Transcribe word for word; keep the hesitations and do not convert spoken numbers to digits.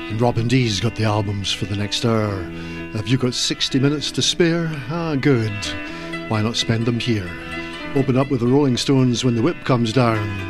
And Robin D's got the albums for the next hour. Have you got sixty minutes to spare? Ah, good. Why not spend them here? Open up with the Rolling Stones When the Whip Comes Down.